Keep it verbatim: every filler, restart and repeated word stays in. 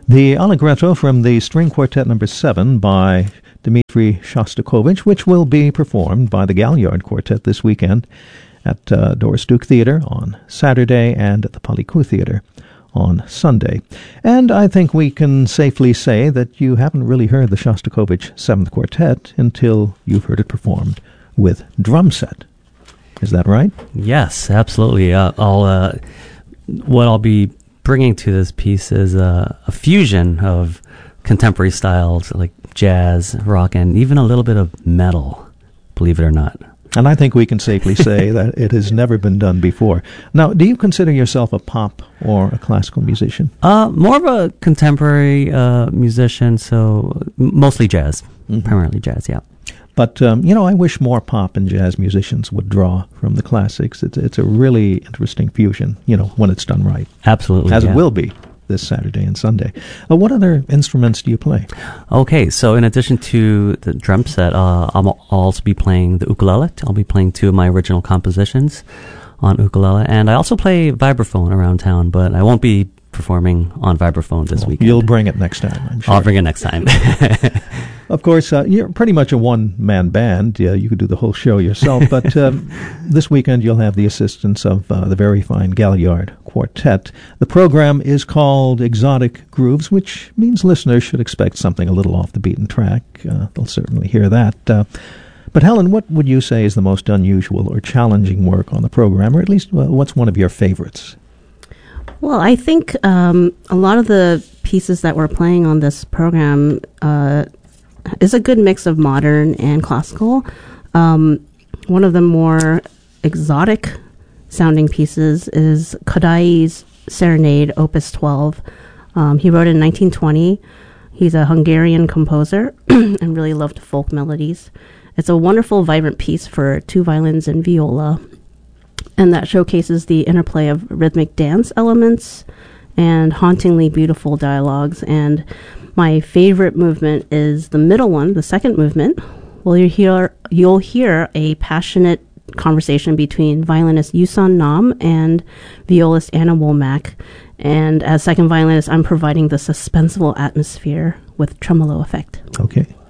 The Allegretto from the String Quartet Number seven by Dmitri Shostakovich, which will be performed by the Galliard Quartet this weekend at uh, Doris Duke Theater on Saturday and at the Polycoup Theater on Sunday. And I think we can safely say that you haven't really heard the Shostakovich Seventh Quartet until you've heard it performed with drum set. Is that right? Yes, absolutely. Uh, I'll uh, what I'll be bringing to this piece is uh, a fusion of contemporary styles like jazz, rock, and even a little bit of metal, believe it or not. And I think we can safely say that it has never been done before. Now, do you consider yourself a pop or a classical musician? Uh, more of a contemporary uh, musician, so mostly jazz, mm-hmm. primarily jazz, yeah. But, um, you know, I wish more pop and jazz musicians would draw from the classics. It's, it's a really interesting fusion, you know, when it's done right. Absolutely, As yeah. it will be this Saturday and Sunday. Uh, what other instruments do you play? Okay, so in addition to the drum set, uh, I'll also be playing the ukulele. I'll be playing two of my original compositions on ukulele. And I also play vibraphone around town, but I won't be performing on vibraphone this well, weekend. You'll bring it next time, I'm sure. I'll bring it next time. Of course, uh, you're pretty much a one-man band. Uh, you could do the whole show yourself, but um, this weekend you'll have the assistance of uh, the very fine Galliard Quartet. The program is called Exotic Grooves, which means listeners should expect something a little off the beaten track. Uh, they'll certainly hear that. Uh, but Helen, what would you say is the most unusual or challenging work on the program, or at least uh, what's one of your favorites? Well, I think um, a lot of the pieces that we're playing on this program uh, is a good mix of modern and classical. Um, one of the more exotic sounding pieces is Kodai's Serenade, Opus twelve. Um, he wrote it in nineteen twenty. He's a Hungarian composer and really loved folk melodies. It's a wonderful, vibrant piece for two violins and viola, and that showcases the interplay of rhythmic dance elements and hauntingly beautiful dialogues. And my favorite movement is the middle one, the second movement. Well, you hear you'll hear a passionate conversation between violinist Yusun Nam and violist Anna Womack. And as second violinist, I'm providing the suspenseful atmosphere with tremolo effect. Okay.